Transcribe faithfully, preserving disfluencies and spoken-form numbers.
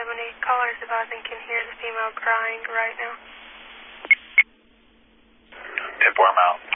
seven eight. Callers advising can hear the female crying right now. ten four, I'm out.